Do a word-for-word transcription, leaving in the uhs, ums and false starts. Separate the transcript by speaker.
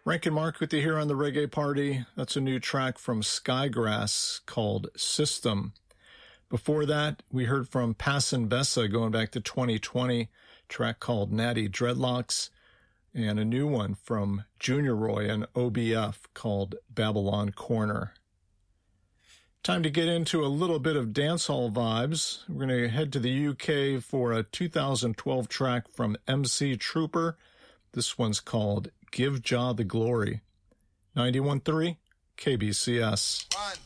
Speaker 1: Rankin Mark with you here on the Reggae Party. That's a new track from Skygrass called System. Before that, we heard from Passon Bessa going back to twenty twenty, track called Natty Dreadlocks, and a new one from Junior Roy and O B F called Babylon Corner. Time to get into a little bit of dancehall vibes. We're going to head to the U K for a two thousand twelve track from M C Trooper. This one's called Give Jah the Glory. ninety-one point three K B C S.
Speaker 2: One,